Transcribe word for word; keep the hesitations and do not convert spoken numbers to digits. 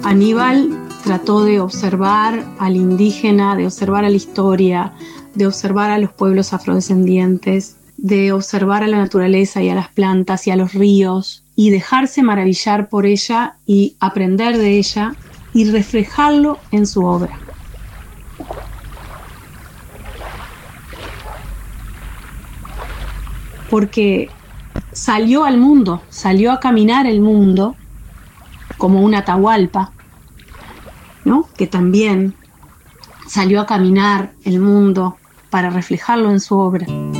Aníbal trató de observar al indígena, de observar a la historia, de observar a los pueblos afrodescendientes, de observar a la naturaleza y a las plantas y a los ríos y dejarse maravillar por ella y aprender de ella y reflejarlo en su obra. Porque salió al mundo, salió a caminar el mundo como un Atahualpa, ¿no? Que también salió a caminar el mundo para reflejarlo en su obra.